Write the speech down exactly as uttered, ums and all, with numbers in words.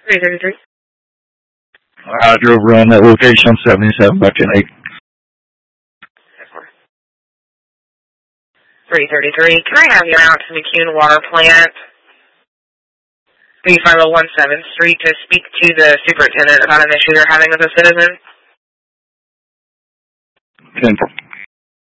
three thirty-three. I drove around that location on seventy-seven by ten eight. three thirty-three. Can I have you out to McCune Water Plant, thirty-five oh one seventh Street, to speak to the superintendent about an issue they're having with a citizen? ten.